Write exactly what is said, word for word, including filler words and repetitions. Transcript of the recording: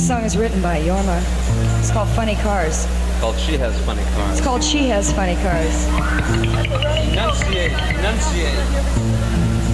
song is written by Yorma. It's called Funny Cars. It's called She Has Funny Cars. It's called She Has Funny Cars. Enunciate, enunciate.